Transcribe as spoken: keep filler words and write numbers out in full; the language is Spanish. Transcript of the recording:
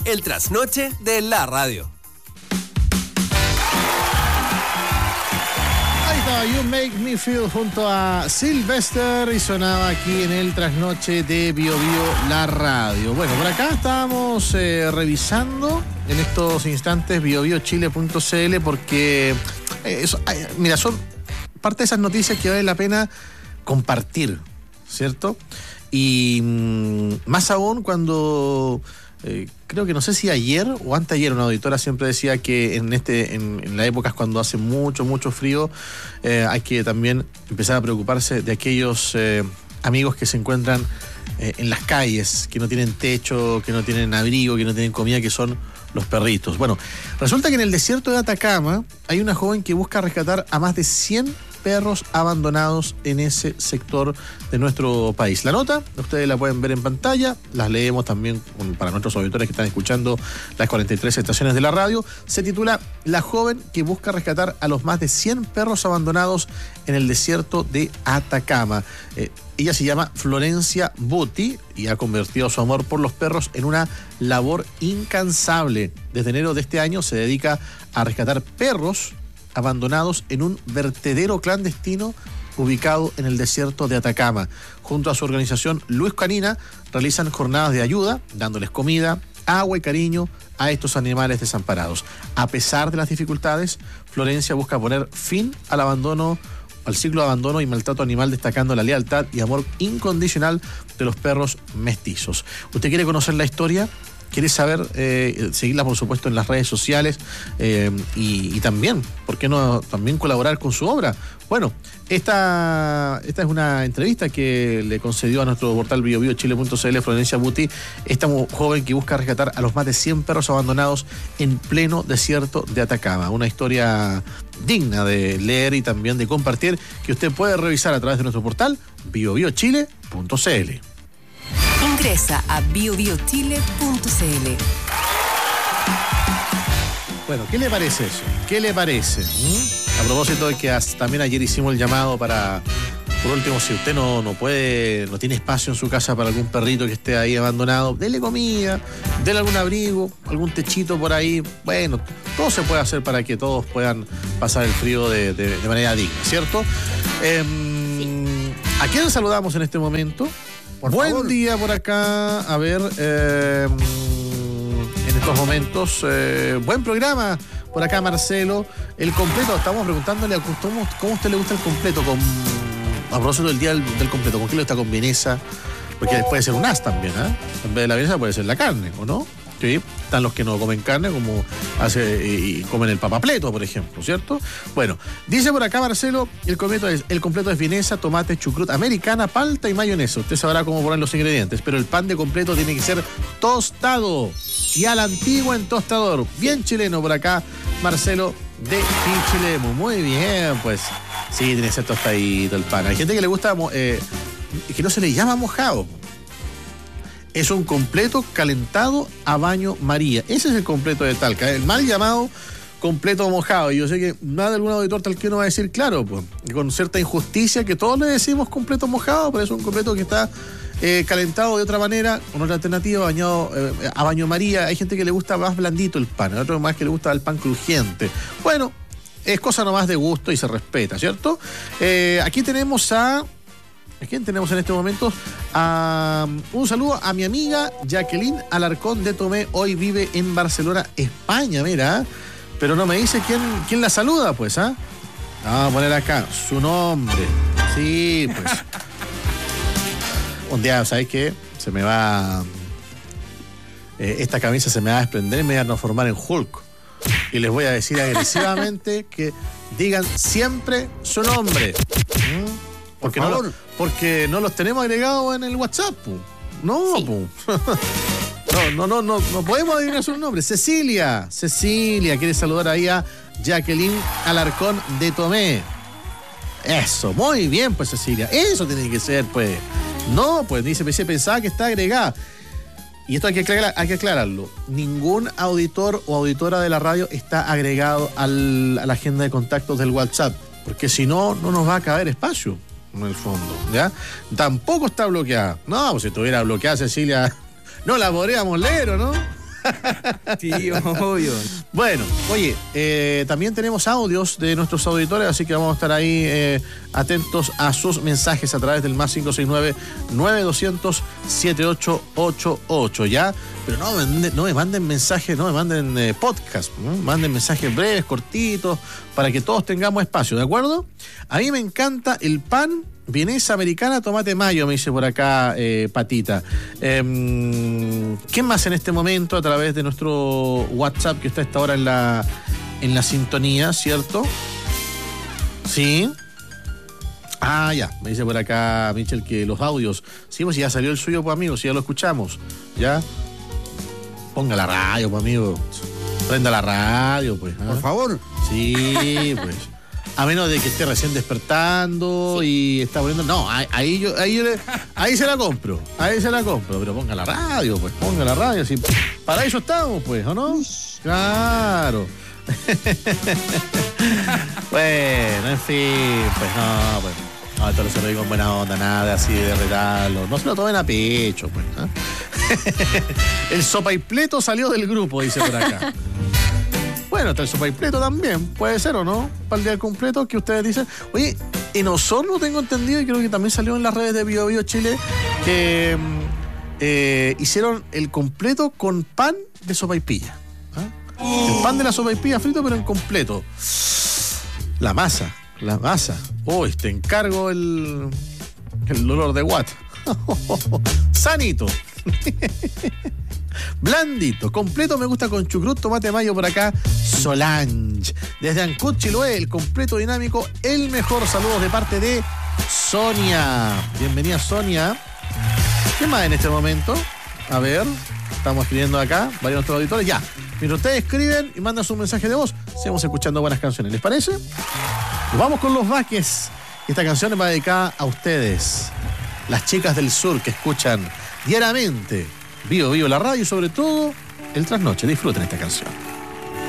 el trasnoche de la radio. Ahí estaba You Make Me Feel junto a Sylvester y sonaba aquí en el trasnoche de Bio Bio, la radio. Bueno, por acá estábamos eh, revisando en estos instantes bio bio chile punto c l porque, eh, eso, eh, mira, son parte de esas noticias que vale la pena compartir, ¿cierto? Y mmm, más aún cuando... Eh, creo que no sé si ayer o anteayer una auditora siempre decía que en este en, en las épocas cuando hace mucho, mucho frío eh, hay que también empezar a preocuparse de aquellos eh, amigos que se encuentran eh, en las calles, que no tienen techo, que no tienen abrigo, que no tienen comida, que son los perritos. Bueno, resulta que en el desierto de Atacama hay una joven que busca rescatar a más de cien perros abandonados en ese sector de nuestro país. La nota, ustedes la pueden ver en pantalla, las leemos también para nuestros auditores que están escuchando las cuarenta y tres estaciones de la radio. Se titula La joven que busca rescatar a los más de cien perros abandonados en el desierto de Atacama. Eh, ella se llama Florencia Buti y ha convertido su amor por los perros en una labor incansable. Desde enero de este año se dedica a rescatar perros abandonados en un vertedero clandestino ubicado en el desierto de Atacama. Junto a su organización Luz Canina realizan jornadas de ayuda, dándoles comida, agua y cariño a estos animales desamparados. A pesar de las dificultades, Florencia busca poner fin al abandono, al ciclo de abandono y maltrato animal, destacando la lealtad y amor incondicional de los perros mestizos. ¿Usted quiere conocer la historia? ¿Quiere saber? Eh, seguirla, por supuesto, en las redes sociales eh, y, y también, ¿por qué no también colaborar con su obra? Bueno, esta, esta es una entrevista que le concedió a nuestro portal bio bio chile punto c l Florencia Buti, esta joven que busca rescatar a los más de cien perros abandonados en pleno desierto de Atacama. Una historia digna de leer y también de compartir, que usted puede revisar a través de nuestro portal bio bio chile punto c l. Ingresa a bio bio chile punto c l. Bueno, ¿qué le parece eso? ¿Qué le parece? ¿Mm? A propósito de que as, también ayer hicimos el llamado para, por último, si usted no, no puede, no tiene espacio en su casa para algún perrito que esté ahí abandonado, dele comida, dele algún abrigo, algún techito por ahí. Bueno, todo se puede hacer para que todos puedan pasar el frío de, de, de manera digna, ¿cierto? Eh, sí. ¿A quién saludamos en este momento? Por Buen favor. Día por acá, a ver, eh, en estos momentos, eh, buen programa por acá, Marcelo. El completo, estamos preguntándole a cómo, cómo a usted le gusta el completo, con, a propósito del día del, del completo, ¿con qué le gusta con vienesa? Porque puede ser un as también, ¿eh? En vez de la vienesa puede ser la carne, ¿o no? Sí, están los que no comen carne, como hace y comen el papapleto, por ejemplo, ¿cierto? Bueno, dice por acá Marcelo, el completo es, el completo es vienesa, tomate, chucrut, americana, palta y mayonesa. Usted sabrá cómo poner los ingredientes, pero el pan de completo tiene que ser tostado y a la antigua en tostador. Bien chileno por acá, Marcelo de Pichilemu. Muy bien, pues sí, tiene que ser tostadito el pan. Hay gente que le gusta, eh, que no se le llama mojado. Es un completo calentado a baño María. Ese es el completo de Talca, el mal llamado completo mojado. Y yo sé que más de algún auditor talquino va a decir, claro, pues, con cierta injusticia, que todos le decimos completo mojado, pero es un completo que está eh, calentado de otra manera, con otra alternativa, bañado eh, a baño María. Hay gente que le gusta más blandito el pan, hay otro más que le gusta el pan crujiente. Bueno, es cosa nomás de gusto y se respeta, ¿cierto? Eh, aquí tenemos a... ¿A quién tenemos en este momento? Uh, un saludo a mi amiga Jacqueline Alarcón de Tomé. Hoy vive en Barcelona, España, mira. Pero no me dice quién, quién la saluda, pues, ¿ah? ¿eh? Vamos a poner acá su nombre. Sí, pues. Un día, ¿sabes qué? Se me va... Eh, esta camisa se me va a desprender y me va a transformar en Hulk. Y les voy a decir agresivamente que digan siempre su nombre. ¿Mm? Porque no, lo, porque no los tenemos agregados en el WhatsApp. Pu. No, sí. pu. no, no, no, no, no podemos adivinar su nombre. Cecilia, Cecilia, quiere saludar ahí a Jacqueline Alarcón de Tomé. Eso, muy bien, pues Cecilia. Eso tiene que ser, pues. No, pues dice, pensaba que está agregada. Y esto hay que, aclarar, hay que aclararlo. Ningún auditor o auditora de la radio está agregado al, a la agenda de contactos del WhatsApp. Porque si no, no nos va a caber espacio. En el fondo, ¿ya? Tampoco está bloqueada. No, pues si estuviera bloqueada Cecilia, no la podríamos leer, ¿o no? Sí, obvio. Bueno, oye, eh, también tenemos audios de nuestros auditores, así que vamos a estar ahí eh, atentos a sus mensajes a través del más cinco seis nueve, nueve dos cero cero, siete ocho ocho ocho, ¿ya? Pero no, no me manden mensajes, no me manden eh, podcast, ¿no? Manden mensajes breves, cortitos, para que todos tengamos espacio, ¿de acuerdo? A mí me encanta el pan vienesa americana, tomate mayo, me dice por acá eh, Patita. Eh, ¿Qué más en este momento a través de nuestro WhatsApp que está a esta hora en la, en la sintonía, ¿cierto? Sí. Ah, ya, me dice por acá Michel que los audios. Sí, pues ya salió el suyo, pues amigo, si ya lo escuchamos. ¿Ya? Ponga la radio, pues amigo. Prenda la radio, pues. ¿eh? Por favor. Sí, pues. A menos de que esté recién despertando sí. y está poniendo... No, ahí, ahí yo, ahí, yo le, ahí se la compro. Ahí se la compro. Pero ponga la radio, pues. Ponga la radio. Así, para eso estamos, pues, ¿o no? Claro. Bueno, en fin, pues no, pues. No, esto no se lo digo en buena onda, nada así de regalo. No se lo tomen a pecho, pues. ¿eh? El sopaipleto salió del grupo, dice por acá. Bueno, está el sopaipleto también, puede ser o no, para el día del completo que ustedes dicen. Oye, en Osorno tengo entendido, y creo que también salió en las redes de Bio Bio Chile, que eh, hicieron el completo con pan de sopaipilla. ¿eh? El pan de la sopaipilla frito, pero en completo. La masa, la masa. Uy, te encargo el, el dolor de guata. Sanito. Blandito, completo, me gusta con chucrut, tomate mayo por acá. Solange, desde Ancud, Chiloé, el completo dinámico, el mejor. Saludos de parte de Sonia. Bienvenida, Sonia. ¿Qué más en este momento? A ver, estamos escribiendo acá, varios de nuestros auditores. Ya, mientras ustedes escriben y mandan su mensaje de voz, seguimos escuchando buenas canciones. ¿Les parece? Nos vamos con Los Vázquez. Esta canción va dedicada a ustedes, las chicas del sur que escuchan diariamente Bio Bio la radio y sobre todo el trasnoche. Disfruten esta canción.